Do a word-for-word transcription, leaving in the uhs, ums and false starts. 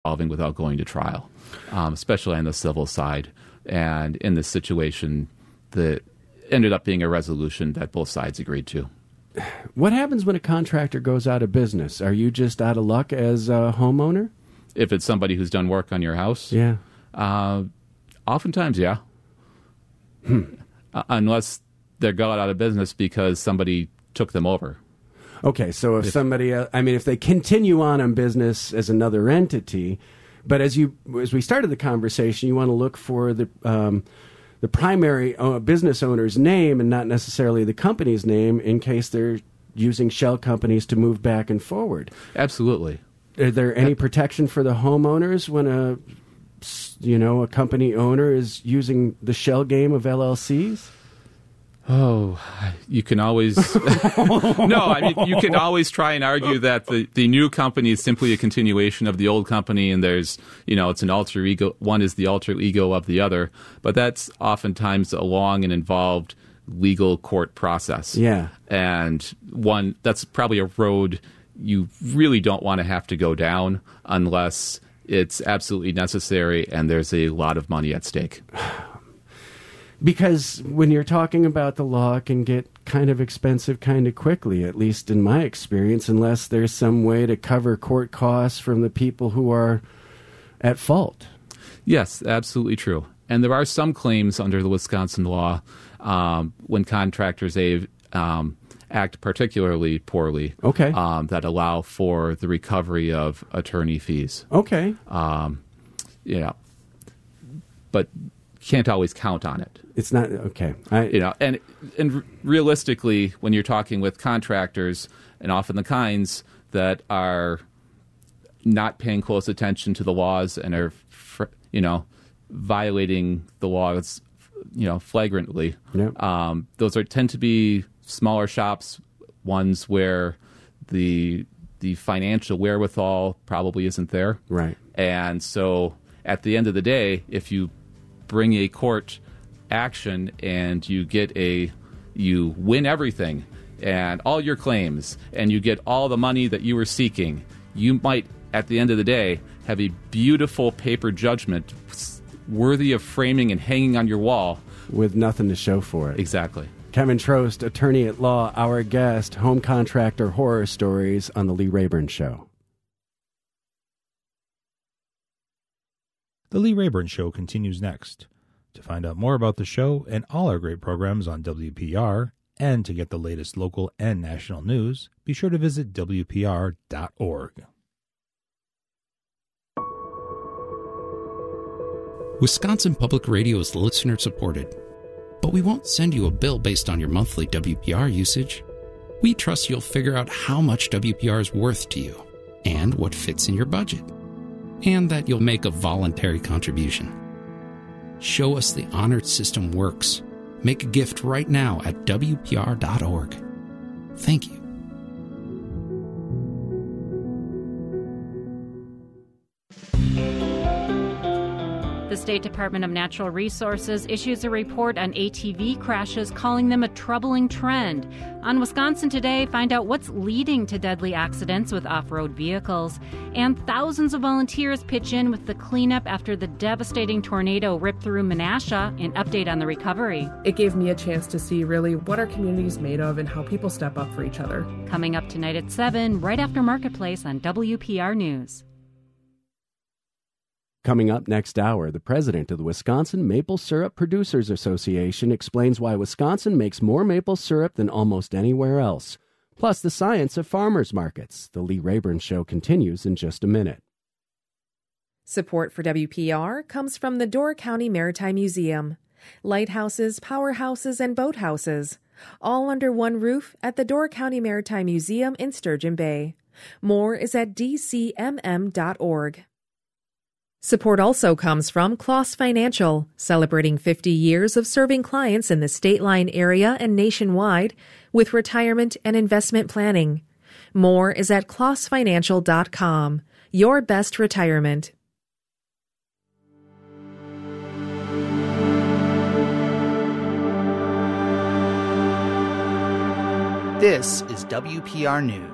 resolving without going to trial, um, especially on the civil side. And in this situation, the ended up being a resolution that both sides agreed to. What happens when a contractor goes out of business? Are you just out of luck as a homeowner? If it's somebody who's done work on your house? Yeah. Uh, oftentimes, yeah. Hmm. Uh, unless they're going out of business because somebody took them over. Okay, so if, If- somebody, uh, I mean, if they continue on in business as another entity, but as you, as we started the conversation, you want to look for the um, the primary uh, business owner's name and not necessarily the company's name in case they're using shell companies to move back and forward. Absolutely. Are there any protection for the homeowners when a, you know, a company owner is using the shell game of L L Cs? Oh, you can always... no, I mean, you can always try and argue that the, the new company is simply a continuation of the old company, and there's, you know, it's an alter ego. One is the alter ego of the other. But that's oftentimes a long and involved legal court process. Yeah. And one, that's probably a road you really don't want to have to go down unless it's absolutely necessary and there's a lot of money at stake. Because when you're talking about the law, it can get kind of expensive kind of quickly, at least in my experience, unless there's some way to cover court costs from the people who are at fault. Yes, absolutely true. And there are some claims under the Wisconsin law um, when contractors a, um, act particularly poorly Okay. um, that allow for the recovery of attorney fees. Okay. Um, yeah. But can't always count on it. It's not, okay. I, You know, and and realistically, when you're talking with contractors, and often the kinds that are not paying close attention to the laws and are, fr- you know, violating the laws, you know, flagrantly, Yep. um, those are tend to be smaller shops, ones where the the financial wherewithal probably isn't there. Right. And so, at the end of the day, if you bring a court action and you get a you win everything and all your claims and you get all the money that you were seeking, you might at the end of the day have a beautiful paper judgment worthy of framing and hanging on your wall With nothing to show for it. Exactly. Kevin Trost, attorney at law, our guest, home contractor horror stories on the Lee Rayburn Show. The Lee Rayburn Show continues next. To find out more about the show and all our great programs on W P R, and to get the latest local and national news, be sure to visit W P R dot org. Wisconsin Public Radio is listener-supported, but we won't send you a bill based on your monthly W P R usage. We trust you'll figure out how much W P R is worth to you and what fits in your budget, and that you'll make a voluntary contribution. Show us the honored system works. Make a gift right now at W P R dot org. Thank you. The State Department of Natural Resources issues a report on A T V crashes, calling them a troubling trend. On Wisconsin Today, find out what's leading to deadly accidents with off-road vehicles. And thousands of volunteers pitch in with the cleanup after the devastating tornado ripped through Menasha. An update on the recovery. It gave me a chance to see really what our community is made of and how people step up for each other. Coming up tonight at seven, right after Marketplace on W P R News. Coming up next hour, the president of the Wisconsin Maple Syrup Producers Association explains why Wisconsin makes more maple syrup than almost anywhere else. Plus, the science of farmers markets. The Lee Rayburn Show continues in just a minute. Support for W P R comes from the Door County Maritime Museum. Lighthouses, powerhouses, and boathouses, all under one roof at the Door County Maritime Museum in Sturgeon Bay. More is at d c m m dot org. Support also comes from Kloss Financial, celebrating fifty years of serving clients in the State Line area and nationwide with retirement and investment planning. More is at kloss financial dot com. Your best retirement. This is W P R News.